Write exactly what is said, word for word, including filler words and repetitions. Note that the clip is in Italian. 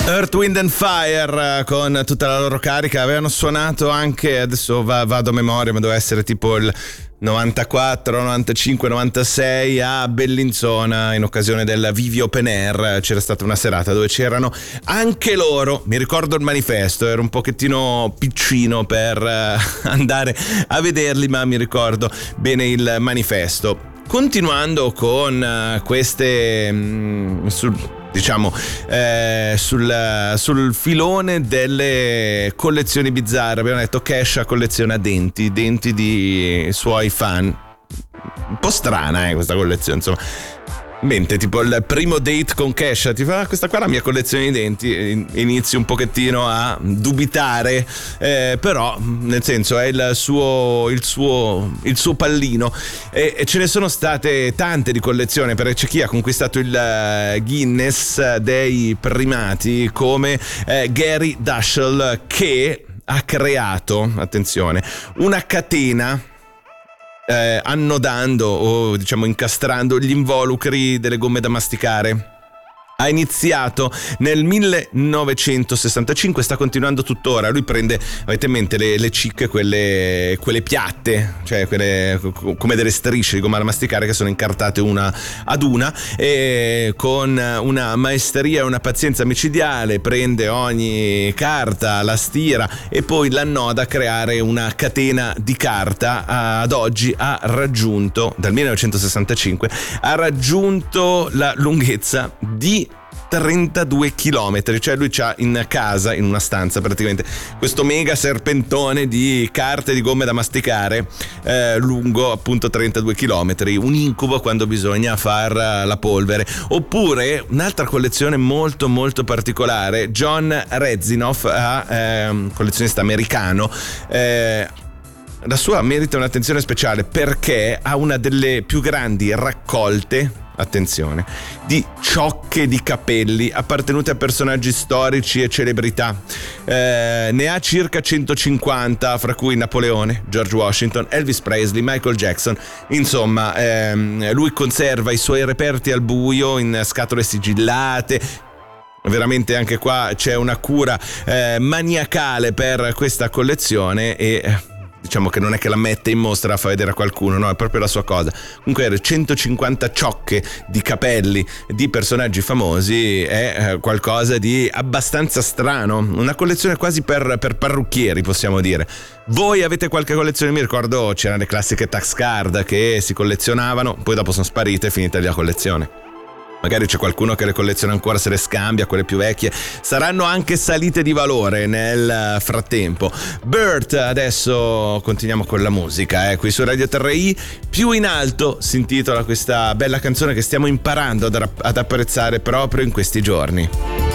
Earth, Wind and Fire con tutta la loro carica avevano suonato anche, adesso va, vado a memoria, ma doveva essere tipo il novantaquattro, novantacinque, novantasei a Bellinzona in occasione del Vivi Open Air. C'era stata una serata dove c'erano anche loro. Mi ricordo il manifesto, ero un pochettino piccino per andare a vederli, ma mi ricordo bene il manifesto. Continuando con queste mh, sul diciamo eh, sul, sul filone delle collezioni bizzarre, abbiamo detto Kesha colleziona denti, denti di suoi fan. Un po' strana eh, questa collezione, insomma. Mente, tipo il primo date con Kesha, ti fa ah, questa qua è la mia collezione di denti, inizi un pochettino a dubitare, eh, però nel senso è il suo il suo il suo pallino, e, e ce ne sono state tante di collezione, perché c'è chi ha conquistato il Guinness dei primati come eh, Gary Daschel, che ha creato, attenzione, una catena Eh, annodando o diciamo incastrando gli involucri delle gomme da masticare. Ha iniziato nel millenovecentosessantacinque, sta continuando tuttora. Lui prende, avete in mente le, le cicche, quelle, quelle piatte, cioè quelle come delle strisce di gomma da masticare che sono incartate una ad una, e con una maestria e una pazienza micidiale prende ogni carta, la stira e poi l'annoda a creare una catena di carta. Ad oggi ha raggiunto, dal millenovecentosessantacinque, ha raggiunto la lunghezza di trentadue chilometri, cioè lui c'ha in casa, in una stanza praticamente, questo mega serpentone di carte di gomme da masticare eh, lungo appunto trentadue chilometri, un incubo quando bisogna far la polvere. Oppure un'altra collezione molto molto particolare, John Rezinoff, eh, collezionista americano, eh, la sua merita un'attenzione speciale perché ha una delle più grandi raccolte, attenzione, di ciocche di capelli appartenute a personaggi storici e celebrità. Eh, ne ha circa centocinquanta, fra cui Napoleone, George Washington, Elvis Presley, Michael Jackson. Insomma, ehm, lui conserva i suoi reperti al buio in scatole sigillate. Veramente anche qua c'è una cura eh, maniacale per questa collezione, e diciamo che non è che la mette in mostra, la fa vedere a qualcuno, no, è proprio la sua cosa. Comunque centocinquanta ciocche di capelli di personaggi famosi è qualcosa di abbastanza strano, una collezione quasi per, per parrucchieri, possiamo dire. Voi avete qualche collezione? Mi ricordo c'erano le classiche tax card che si collezionavano, poi dopo sono sparite, è finita la collezione. Magari c'è qualcuno che le colleziona ancora, se le scambia, quelle più vecchie saranno anche salite di valore nel frattempo. Bert, adesso continuiamo con la musica, eh, qui su Radio tre i. Più in alto si intitola questa bella canzone che stiamo imparando ad, ad apprezzare proprio in questi giorni.